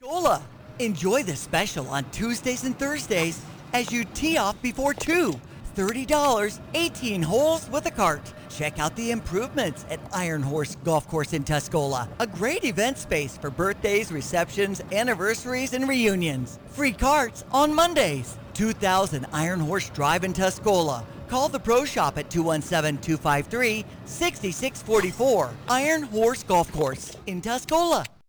Tuscola. Enjoy the special on Tuesdays and Thursdays as you tee off before 2. $30, 18 holes with a cart. Check out the improvements at Iron Horse Golf Course in Tuscola. A great event space for birthdays, receptions, anniversaries, and reunions. Free carts on Mondays. 2000 Iron Horse Drive in Tuscola. Call the Pro Shop at 217-253-6644. Iron Horse Golf Course in Tuscola.